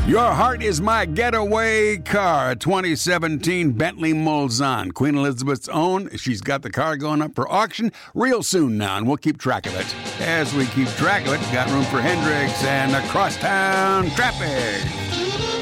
Your Heart is My Getaway Car, 2017 Bentley Mulsanne, Queen Elizabeth's own. She's got the car going up for auction real soon now, and we'll keep track of it. As we keep track of it, got room for Hendrix and the Crosstown Traffic.